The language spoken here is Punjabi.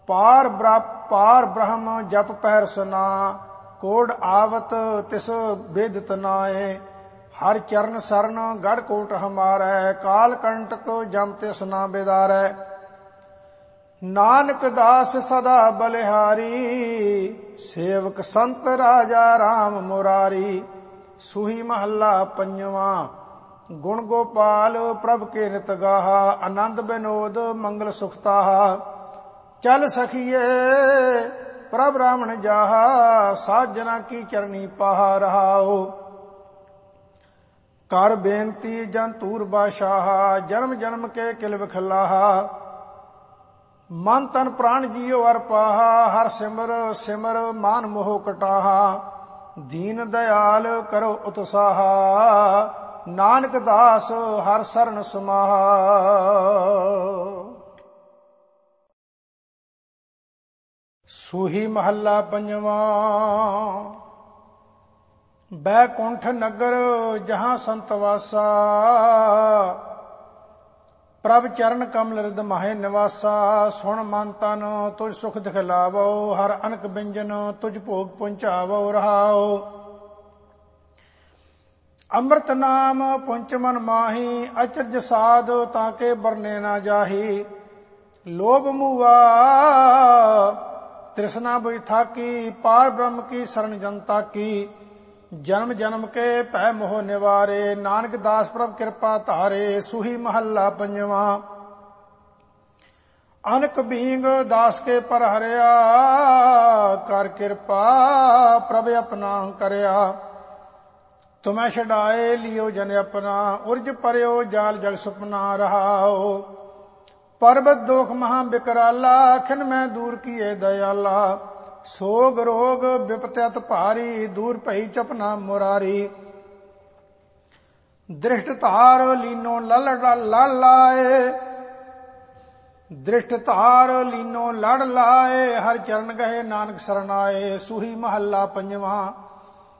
ਪਾਰ ਬ੍ਰਹਮ ਜਪ ਪਹਿਰ ਸਨਾ, ਕੋਡ ਆਵਤ ਤਿਸ ਬੇਦਿਤ ਨਾਏ। ਹਰ ਚਰਨ ਸਰਨ ਗੜ ਕੋਟ ਹਮਾਰੈ, ਕਾਲ ਕੰਟਕ ਜਮ ਤਿਸ ਨਾ ਬਿਦਾਰੈ। ਨਾਨਕ ਦਾਸ ਸਦਾ ਬਲਿਹਾਰੀ, ਸੇਵਕ ਸੰਤ ਰਾਜਾ ਰਾਮ ਮੁਰਾਰੀ। ਸੂਹੀ ਮਹੱਲਾ ਪੰਜਵਾਂ। ਗੁਣ ਗੋਪਾਲ ਪ੍ਰਭ ਕੇ ਨਿਤ ਗਾਹਾ, ਆਨੰਦ ਬਿਨੋਦ ਮੰਗਲ ਸੁਖਤਾਹਾ। ਚਲ ਸਖੀਏ ਪ੍ਰਭ ਰਾਮਣ ਜਾਹਾ, ਸਾਜਨਾ ਕੀ ਚਰਨੀ ਪਾਹਾ ਰਹਾਓ। ਕਰ ਬੇਨਤੀ ਜਨ ਤੂਰ ਬਾਸ਼ਾਹਾ, ਜਨਮ ਜਨਮ ਕੇ ਕਿਲ ਵਿਖਲਾਹਾ। ਮਨ ਤਨ ਪ੍ਰਾਣ ਜੀਓ ਅਰ ਪਾਹਾ, ਹਰ ਸਿਮਰ ਸਿਮਰ ਮਾਨ ਮੋਹ ਕਟਾਹਾ। ਦੀਨ ਦਇਆਲ ਕਰੋ ਉਤਸਾਹਾ, ਨਾਨਕ ਦਾਸ ਹਰ ਸਰਨ ਸਮਾਹਾ। ਸੂਹੀ ਮਹੱਲਾ ਪੰਜਵਾਂ। ਬੈਕੁੰਠ ਨਗਰ ਜਹਾਂ ਸੰਤ ਵਾਸਾ, ਪ੍ਰਭ ਚਰਨ ਕਮਲ ਰਿਦ ਮਾਹੇ ਨਿਵਾਸਾ। ਸੁਣ ਮਨ ਤਨ ਤੁਝ ਸੁਖ ਦਿਖਲਾਵੋ, ਹਰ ਅਨਕ ਬਿੰਜਨ ਤੁਝ ਭੋਗ ਪਹੁੰਚਾਵੋ ਰਹਾਓ। ਅੰਮ੍ਰਿਤ ਨਾਮ ਪੁੰਚ ਮਨ ਮਾਹੀ, ਅਚਰਜ ਸਾਧ ਤਾਂ ਕੇ ਬਰਨੇ ਨਾ ਜਾਹੀ। ਲੋਭ ਮੂਆ ਤ੍ਰਿਸ਼ਨਾ ਬੁਝ ਥਾਕੀ, ਪਾਰ ਬ੍ਰਹਮ ਕੀ ਸਰਣ ਜਨਤਾ ਕੀ। ਜਨਮ ਜਨਮ ਕੇ ਭੈ ਮੋਹ ਨਿਵਾਰੇ, ਨਾਨਕ ਦਾਸ ਪ੍ਰਭ ਕਿਰਪਾ ਧਾਰੇ। ਸੂਹੀ ਮਹੱਲਾ ਪੰਜਵਾਂ। ਅਨਕ ਬੀਂਗ ਦਾਸ ਕੇ ਪਰ ਹਰਿਆ, ਕਰ ਕਿਰਪਾ ਪ੍ਰਭ ਆਪਣਾ ਕਰਿਆ। ਤੁਮੈ ਛਡਾਏ ਲਿਓ ਜਨ ਆਪਣਾ, ਉਰਜ ਪਰਿਓ ਜਾਲ ਜਗ ਸੁਪਨਾ ਰਹਾਓ। ਪਰਬਤ ਦੋਖ ਮਹਾ ਬਿਕਰਾਲਾ, ਖਿਨ ਮੈਂ ਦੂਰ ਕੀਏ ਦਇਆਲਾ। ਸੋਗ ਰੋਗ ਬਿਪਤ ਅਤ ਭਾਰੀ, ਦੂਰ ਭਈ ਚਪਨਾ ਮੁਰਾਰੀ। ਦ੍ਰਿਸ਼ਟ ਧਾਰ ਲੀਨੋ ਲੜ ਲਾਏ, ਦ੍ਰਿਸ਼ਟ ਧਾਰ ਲੀਨੋ ਲੜ ਲਾਏ। ਹਰ ਚਰਨ ਗਏ ਨਾਨਕ ਸਰਨਾਏ। ਸੂਹੀ ਮਹੱਲਾ ਪੰਜਵਾਂ।